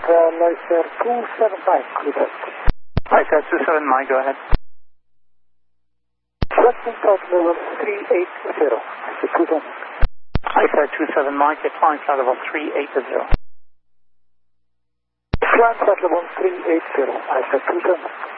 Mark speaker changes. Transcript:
Speaker 1: Lyser 279, Quebec.
Speaker 2: Lyser 27 Mike, go ahead.
Speaker 1: Question flight level 380, Lyser 27.
Speaker 2: Lyser 27 Mike, you're flying flight level 380.
Speaker 1: Flying flight level 380, Lyser 27.